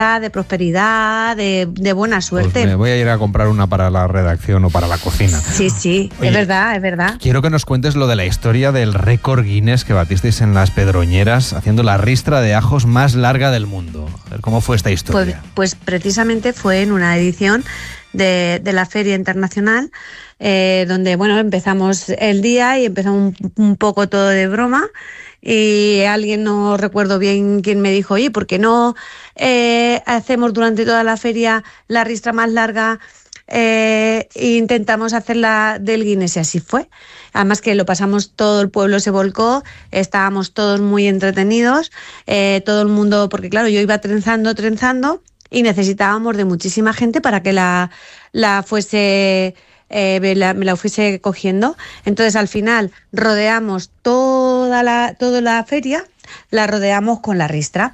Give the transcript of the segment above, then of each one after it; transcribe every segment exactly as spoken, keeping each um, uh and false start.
de prosperidad, de, de buena suerte. Pues me voy a ir a comprar una para la redacción o para la cocina. Sí, sí, Oye, es verdad, es verdad. Quiero que nos cuentes lo de la historia del récord Guinness que batisteis en Las Pedroñeras haciendo la ristra de ajos más larga del mundo. A ver, ¿cómo fue esta historia? Pues, pues precisamente fue en una edición de, de la Feria Internacional eh, donde, bueno, empezamos el día y empezó un, un poco todo de broma. Y alguien, no recuerdo bien quién me dijo, oye, ¿por qué no eh, hacemos durante toda la feria la ristra más larga eh, e intentamos hacerla del Guinness? Y así fue. Además que lo pasamos, todo el pueblo se volcó, estábamos todos muy entretenidos, eh, todo el mundo, porque claro, yo iba trenzando, trenzando y necesitábamos de muchísima gente para que la, la fuese... Eh, me, la, me la fuese cogiendo. Entonces al final rodeamos toda la, toda la feria, la rodeamos con la ristra.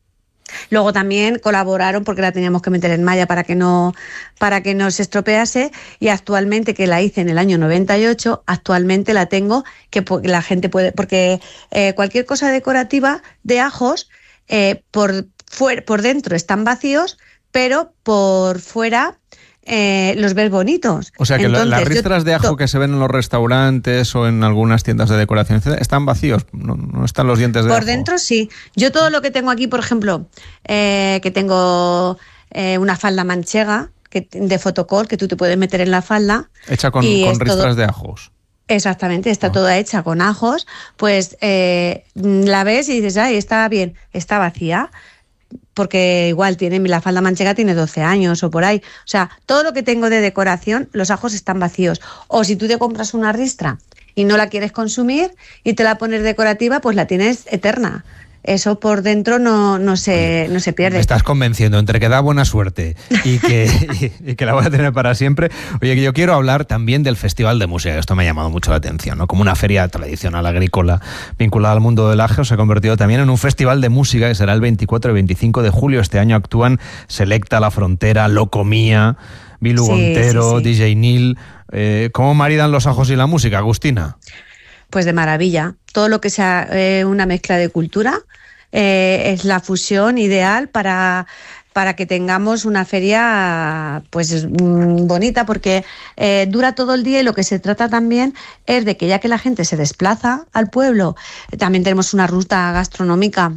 Luego también colaboraron porque la teníamos que meter en malla para que no, para que no se estropease, y actualmente, que la hice en el año noventa y ocho, actualmente la tengo, que la gente puede, porque eh, cualquier cosa decorativa de ajos eh, por, fuera, por dentro están vacíos, pero por fuera Eh, los ves bonitos. O sea que Entonces, las ristras de ajo que se ven en los restaurantes o en algunas tiendas de decoración están vacíos, no, no están los dientes de por ajo. Por dentro sí. Yo todo lo que tengo aquí, por ejemplo, eh, que tengo eh, una falda manchega que, de fotocall que tú te puedes meter en la falda. Hecha con, con ristras todo, de ajos. Exactamente, está oh. toda hecha con ajos, pues eh, la ves y dices, ay, está bien, está vacía. Porque igual tiene, la falda manchega tiene doce años o por ahí. O sea, todo lo que tengo de decoración, los ajos están vacíos. O si tú te compras una ristra y no la quieres consumir y te la pones decorativa, pues la tienes eterna. Eso por dentro no, no, se, no se pierde. Me estás convenciendo entre que da buena suerte y que, y, y que la voy a tener para siempre. Oye, que yo quiero hablar también del Festival de Música. Esto me ha llamado mucho la atención, ¿no? Como una feria tradicional agrícola vinculada al mundo del ajo, se ha convertido también en un festival de música que será el veinticuatro y veinticinco de julio. Este año actúan Selecta, La Frontera, Locomía, Bilu sí, Montero, sí, sí. D J Neil. Eh, ¿Cómo maridan los ajos y la música, Agustina? Pues de maravilla. Todo lo que sea eh, una mezcla de cultura eh, es la fusión ideal para, para que tengamos una feria pues mm, bonita, porque eh, dura todo el día, y lo que se trata también es de que, ya que la gente se desplaza al pueblo, también tenemos una ruta gastronómica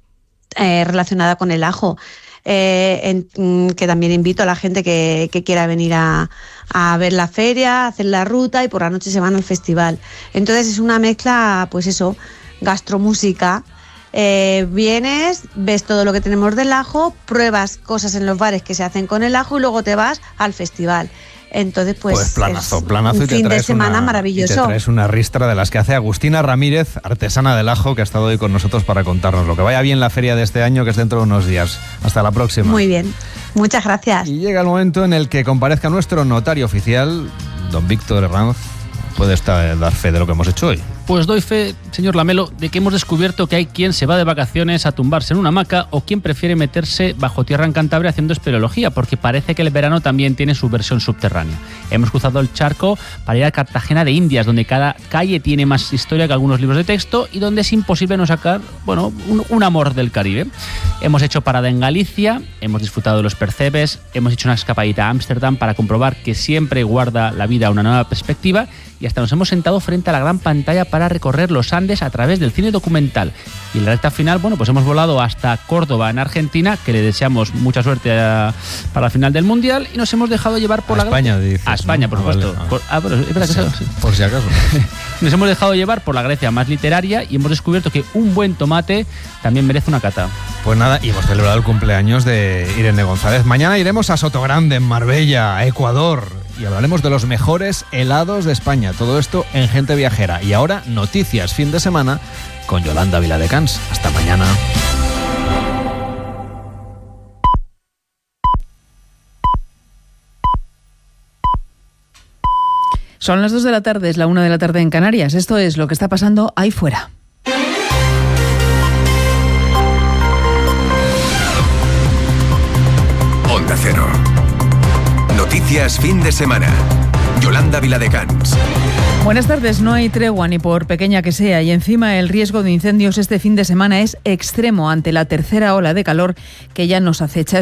eh, relacionada con el ajo. Eh, en, que también invito a la gente que, que quiera venir a, a ver la feria, hacer la ruta y por la noche se van al festival. Entonces es una mezcla, pues eso, gastromúsica. Eh, vienes, ves todo lo que tenemos del ajo, pruebas cosas en los bares que se hacen con el ajo y luego te vas al festival. Entonces, pues, pues planazo, planazo, un y te fin traes de semana una, maravilloso. Y te traes una ristra de las que hace Agustina Ramírez, artesana del ajo, que ha estado hoy con nosotros para contarnos lo que vaya bien la feria de este año, que es dentro de unos días. Hasta la próxima. Muy bien, muchas gracias. Y llega el momento en el que comparezca nuestro notario oficial, don Víctor Herranz. ¿Puede estar, dar fe de lo que hemos hecho hoy? Pues doy fe, señor Lamelo, de que hemos descubierto que hay quien se va de vacaciones a tumbarse en una hamaca o quien prefiere meterse bajo tierra en Cantabria haciendo espeleología, porque parece que el verano también tiene su versión subterránea. Hemos cruzado el charco para ir a Cartagena de Indias, donde cada calle tiene más historia que algunos libros de texto y donde es imposible no sacar, bueno, un, un amor del Caribe. Hemos hecho parada en Galicia, hemos disfrutado de los percebes, hemos hecho una escapadita a Ámsterdam para comprobar que siempre guarda la vida una nueva perspectiva, y hasta nos hemos sentado frente a la gran pantalla para recorrer los Andes a través del cine documental. Y en la recta final, bueno, pues hemos volado hasta Córdoba, en Argentina, que le deseamos mucha suerte a, para la final del Mundial, y nos hemos dejado llevar por a la... España, dices, A España, ¿no? por ah, supuesto. Vale, por, ah, pero es verdad que sí, sí. Por si acaso. Nos hemos dejado llevar por la Grecia más literaria y hemos descubierto que un buen tomate también merece una cata. Pues nada, y hemos celebrado el cumpleaños de Irene González. Mañana iremos a Sotogrande, en Marbella, a Ecuador, y hablaremos de los mejores helados de España. Todo esto en Gente Viajera. Y ahora, noticias fin de semana con Yolanda Viladecans. Hasta mañana. Son las dos de la tarde, es la una de la tarde en Canarias. Esto es lo que está pasando ahí fuera. Onda Cero. Noticias fin de semana. Yolanda Viladecans. Buenas tardes. No hay tregua, ni por pequeña que sea, y encima el riesgo de incendios este fin de semana es extremo ante la tercera ola de calor que ya nos acecha.